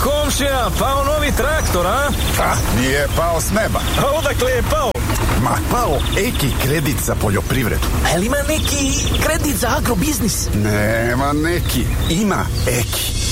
komšija, pao novi traktor, a? Nije pao s neba. A odakle je pao? Ma, pao Eki kredit za poljoprivredu. A li ima neki kredit za agrobiznis? Nema neki, ima Eki.